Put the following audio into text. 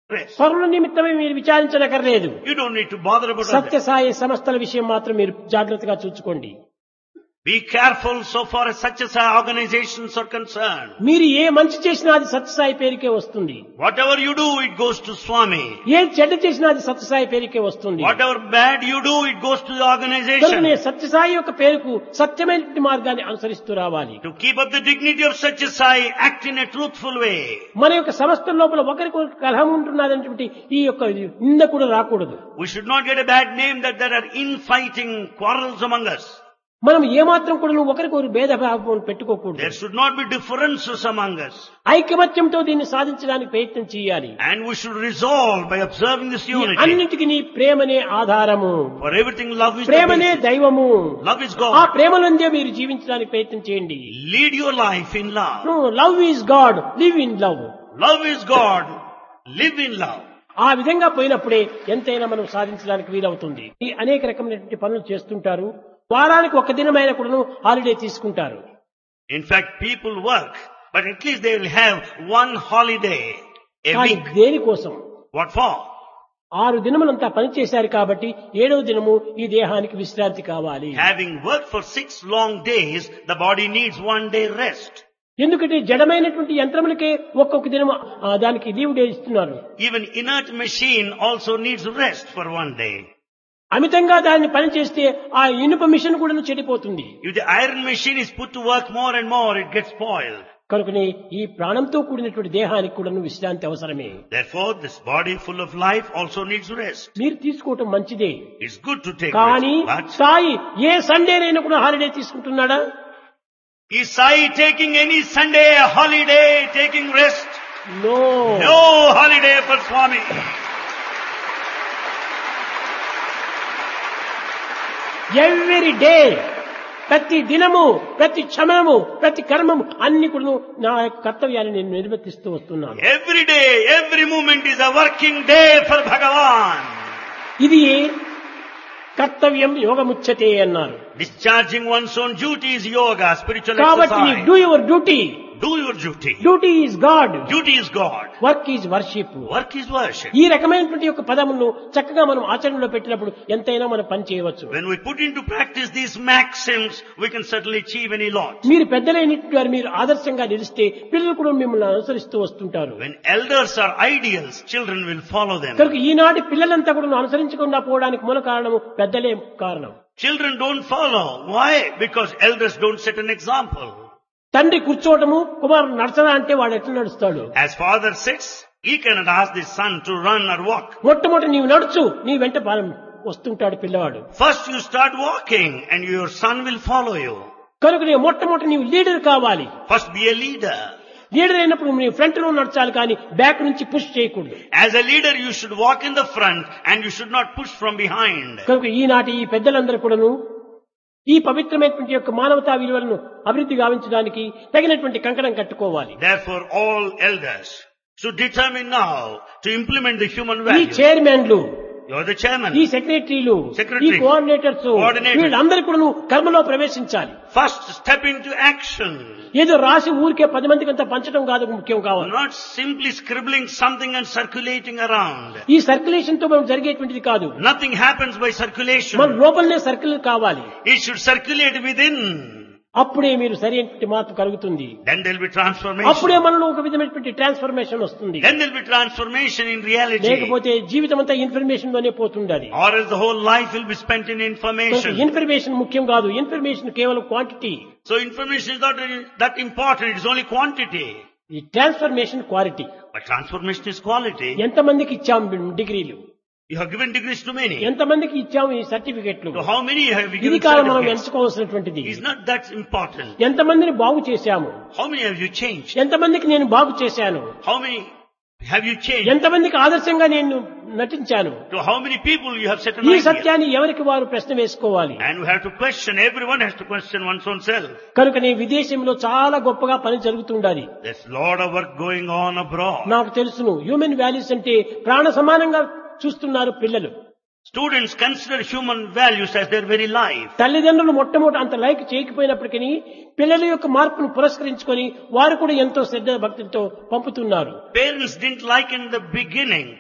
rest. పరుల నిమిత్తమే మీరు విచారించనక్కర్లేదు. You don't need to bother about others. Sathya Sai సంస్థల విషయం మాత్రం మీరు జాగ్రత్తగా చూసుకోండి. Be careful so far as Satyasai organizations are concerned. మీరు ఏ మంచి చేసినా అది సత్యసాయి పేరుకే వస్తుంది. Whatever you do, it goes to Swami. ఏ చెడ్డ చేసినా అది సత్యసాయి పేరుకే వస్తుంది. Whatever bad you do, it goes to the organization. కనుకనే సత్యసాయి యొక్క పేరుకు సత్యమైనటువంటి మార్గాన్ని అనుసరిస్తూ రావాలి. To keep up the dignity of Satyasai, act in a truthful way. మన యొక్క సంస్థ లోపల ఒకరికొకరు కలహం ఉంటున్నటువంటి ఈ యొక్క నింద కూడా రాకూడదు. We should not get a bad name that there are infighting quarrels among us. మనం ఏమాత్రం కూడా ఒకరికొకరు భేదభావం పెట్టుకోకూడదు. There should not be differences among us. ఐకమత్యంతో దీన్ని సాధించడానికి ప్రయత్నం చేయాలి. And we should resolve by observing this unity. అన్నిటికీ నీ ప్రేమనే ఆధారము. For everything, love is the ప్రేమనే basis. దైవము. Love is ఆ God. ప్రేమనందే మీరు జీవించడానికి ప్రయత్నం చేయండి. Lead your life in love. Love is God, live in love. Love is God. Live in love. ఆ విధంగా పోయినప్పుడే ఎంతైనా మనం సాధించడానికి వీలవుతుంది. ఈ అనేక రకమైనటువంటి పనులు చేస్తుంటారు. వారానికి ఒక దినమైన కూడా హాలిడే తీసుకుంటారు. In fact, people work, but at least they will have one holiday a కానీ week. దేనికోసం? What for? 6 దినములంతా పనిచేశారు కాబట్టి 7వ దినము ఈ దేహానికి విశ్రాంతి కావాలి. Having worked for 6 long days, the body needs 1 day rest. ఎందుకంటే జడమైనటువంటి యంత్రములకే ఒక్కొక్క దినము దానికి లీవ్ డే ఇస్తున్నారు. Even inert machine also needs rest for 1 day. అమితంగా దాన్ని పనిచేస్తే ఆ ఇనుప మిషన్ కూడా చెడిపోతుంది. If the iron machine is put to work more and more, it gets spoiled. కనుకనే ఈ ప్రాణంతో కూడినటువంటి దేహానికి కూడా విశ్రాంతి అవసరమే. Therefore, this body full of life also needs rest. మీరు తీసుకోవటం మంచిదే. It's good to take కానీ rest. But సాయి ఏ సండేనైనా కూడా holiday తీసుకుంటున్నాడా? is Sai taking any Sunday a holiday, taking rest? No. No holiday for Swami. Every day, ప్రతి దినము, ప్రతి క్షణము, ప్రతి కర్మము అన్ని కూడా నా యొక్క కర్తవ్యాన్ని నేను నిర్వర్తిస్తూ వస్తున్నాను. Every day, every moment is a working day for Bhagavan. ఇది కర్తవ్యం యోగముచ్యతే అన్నారు. Discharging one's own duty is yoga, spiritual కాబట్టి exercise. Do your duty. Do your duty. Duty is God, Duty is God. Work is worship. Work is worship. ఈ రకమైనటువంటి యొక్క పదములను చక్కగా మనం ఆచరణలో పెట్టినప్పుడు ఎంతైనా మనం పని చేయవచ్చు. When we put into practice these maxims, we can certainly achieve any lot. మీరు పెద్దలైనటువంటి వారు మీరు ఆదర్శంగా నిలిస్తే పిల్లలు కూడా మిమ్మల్ని అనుసరిస్తూ వస్తుంటారు. When elders are ideals, children will follow them. కనుక ఈనాటి పిల్లలంతా కూడా అనుసరించకుండా పోవడానికి మూల కారణము పెద్దలే కారణం. Children don't follow. Why? Because elders don't set an example. తండ్రి కూర్చోవటము, కుమారుడు నడచరా అంటే వాడు ఎట్లా నడుస్తాడు? As father sits, he cannot ask the son to run or walk. మొట్టమొదటి నీవు నడుచు, నీ వెంట వస్తుంటాడు పిల్లవాడు. First you start walking and your son will follow you. కనుక మొట్టమొదటి నీవు లీడర్ కావాలి. First be a leader. Leader అయినప్పుడు నీ ఫ్రంట్ లో నడచాలి కానీ బ్యాక్ నుంచి పుష్ చేయకూడదు. As a leader you should walk in the front and you should not push from behind. కనుక ఈనాటి ఈ పెద్దలందరూ కూడాను ఈ పవిత్రమైనటువంటి యొక్క మానవతా విలువలను అభివృద్ధి గావించడానికి తగినటువంటి కంకణం కట్టుకోవాలి. Therefore all elders should determine now to implement the human ఈ values. చైర్మన్లు, You are the chairman. ఈ సెక్రటరీలు, ఈ Secretary, కోఆర్డినేటర్స్ coordinators. వీళ్ళందరూ కూడా కర్మలో ప్రవేశించాలి. First step into action. ఏదో రాసి ఊరికే 10 మందికి అంతా పంచడం కాదు ముఖ్యం కావాలి. Not simply scribbling something and circulating around. ఈ సర్క్యులేషన్ తో మనం జరిగేటువంటిది కాదు. Nothing happens by circulation. మన లోపలనే సర్కిల్ కావాలి. It should circulate within. అప్పుడే మీరు సరైనటువంటి మార్పు కలుగుతుంది. Then there will be transformation. అప్పుడే మనలో ఒక విధమైనటువంటి ట్రాన్స్ఫర్మేషన్ వస్తుంది. Then there will be transformation in reality. లేకపోతే జీవితం అంతా ఇన్ఫర్మేషన్ లోనే పోతుండాలి. Or else the whole life will be spent in information. Information ముఖ్యం కాదు, ఇన్ఫర్మేషన్ కేవలం quantity. So information is not that important, it is only quantity. ఈ transformation quality. But transformation is quality. ఎంతమందికి ఇచ్చాం డిగ్రీలు? You have given degrees to many. ఎంతమందికి ఇచ్చాము ఈ సర్టిఫికెట్లు? To how many have you ఇది given కాదు మనం certificates? ఎంచుకోవాల్సినటువంటిది. It's not that important. ఎంతమందిని బాగు చేశాము? How many have you changed? ఎంతమందికి నేను బాగు చేశాను? How many have you changed? ఎంతమందికి ఆదర్శంగా నేను నటించాను? To how many people you have set an ఈ idea? సత్యాన్ని ఎవరికి వారు ప్రశ్న వేసుకోవాలి. And we have to question, everyone has to question one's own self. కనుకనే విదేశంలో చాలా గొప్పగా పని జరుగుతుండాలి. There's a lot of work going on abroad. నాకు తెలుసును, హ్యూమన్ వాల్యూస్ అంటే ప్రాణ సమానంగా చూస్తున్నారు పిల్లలు. Students consider human values as their very life. తల్లిదండ్రులు మొట్టమొదటి అంత లైక్ చేయకపోయినప్పటికీ పిల్లల యొక్క మార్పును పురస్కరించుకొని వారు కూడా ఎంతో శ్రద్ధ భక్తులతో పంపుతున్నారు. Parents didn't like in the beginning.